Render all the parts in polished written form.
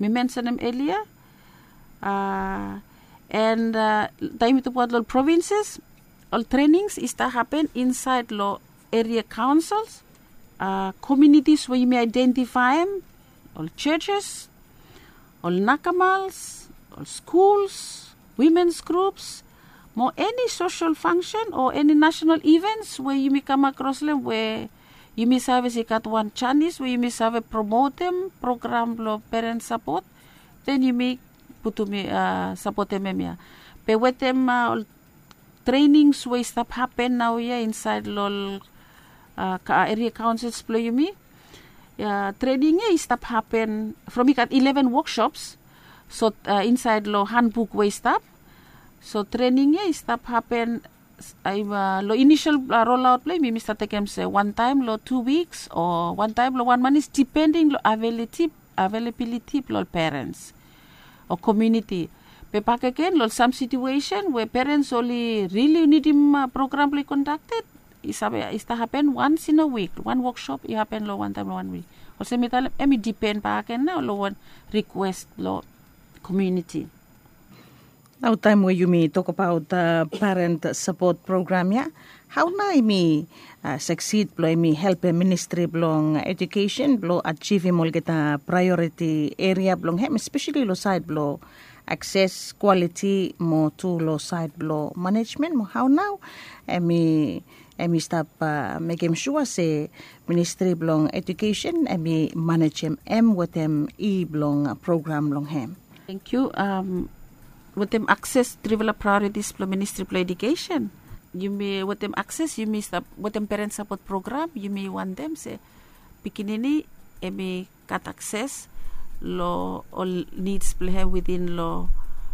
we mentioned them earlier. And time ito po all provinces, all trainings is to happen inside law area councils, communities where you may identify them, all churches, all nakamals, all schools, women's groups, more any social function or any national events where you may come across them, where you may have a kat one Chinese, where you may have a promote them program lo parent support, then you may put to me support them ya. But with them trainings where stuff happen now ya inside lol area councils play you me. Training ya stuff happen from it at 11 workshops. So inside lo handbook way stuff. So training ya stuff happen lo initial rollout play me Mr. Tekem say one time lo 2 weeks or one time lo 1 month is depending lo availability lo parents or community. But again lo some situation where parents only really need him program play conducted is to happen once in a week. One workshop it happen lo one time lo 1 week. Also me depend pa again now lo one request lo community. Now time where you may talk about parent support program, yeah? How na me succeed blo me help a ministry blong education blo achieve mo kita priority area blong hem especially lo side blo access quality mo to lo side blo management mo how now me stop making sure say ministry blong education me manage em with them e blong program long hem. Thank you. With them access develop priorities for ministry for education. You may with them access you may stop with them parent support program you may want them say pikinini may cut access lo all needs play within lo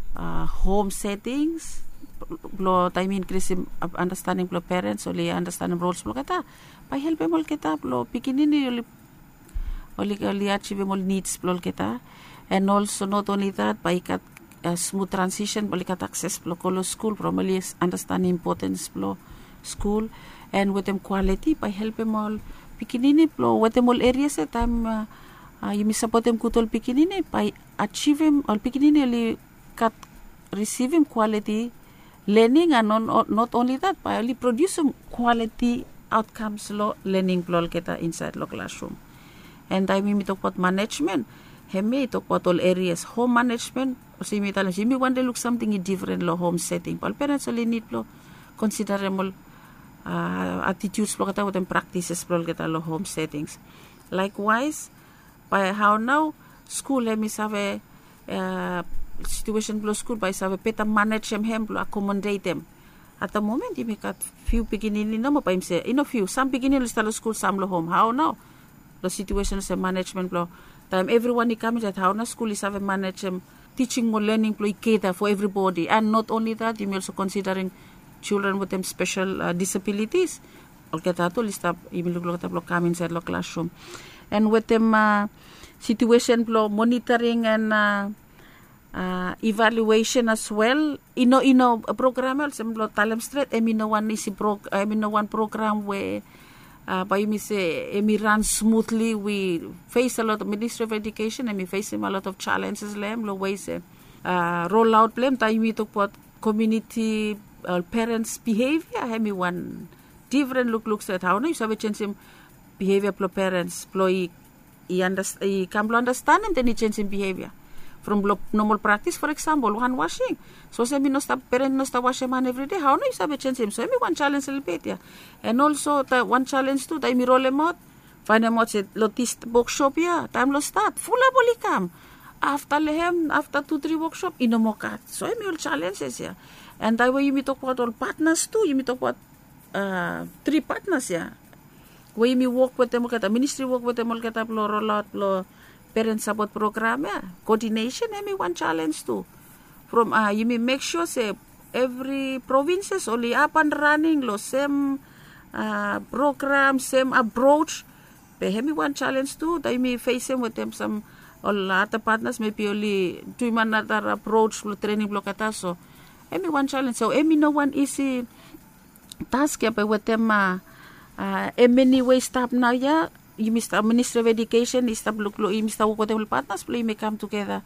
home settings lo time increase understanding lo parents only understanding roles lo kata by help mo kita lo pikinini only achieve mo needs lo kita and also not only that by cut smooth transition balikat access lo kolo school probably understand importance lo school and with them quality by help them all pikinini lo with them all areas at time you may support them kutol pikinini by achieve them all pikinini only cut receiving quality learning and not only that by only producing quality outcomes lo learning lo kita inside lo classroom. And I mean we talk about management hemi talk about all areas home management. So me want to look something different lo home setting. But parents only need lo considerable attitudes lo kata with them practices lo kata lo home settings. Likewise, by how now school hemi have a situation lo school by have better manage them lo accommodate them. At the moment you make a few beginning no mo pa say few some beginning lo start school some lo home. How now the situation is a management lo time everyone is coming at how now school is have a manage teaching or learning play cater for everybody, and not only that, you may also considering children with them special disabilities. Okay, that list up even look at come inside the classroom, and with them situation flow monitoring and evaluation as well. A program also talem straight. One program where. By me say, me run smoothly. We face a lot of Ministry of Education, and we face a lot of challenges. Lo ways roll out blame. Time we talk about community parents' behavior. Have me one different looks at how now you have a change in behavior for parents. He can understand him, then he change in behavior. From normal practice, for example, hand washing. So say me no stop parent no stop wash man every day. How no you have a chance him? So me one challenge a little bit, yeah. And also one challenge too. Time me roll him out, find him out. Say lotist workshop, yeah. Time lo start full aboli kam. After 2-3 workshop, inomokat. So me all challenges, yeah. And that way you me talk about all partners too. You me talk about 3 partners, yeah. Where you me work with them, kata ministry work with them, kata roll out lo. Parent support program, yeah. Coordination, one challenge too. From you may make sure say every provinces only up and running, lo same program, same approach. But one challenge too. They may face them with them some all other partners maybe only do another approach lo training block at us. So one challenge. So no one easy task yeah, but with them many ways stop now yeah. you Ministry of Education, you Mr. Partners, you may come together